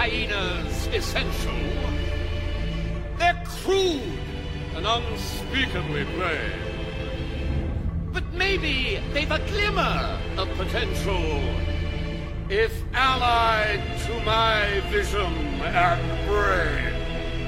hyenas essential. They're crude and unspeakably plain. But maybe they've a glimmer of potential if allied to my vision and brain.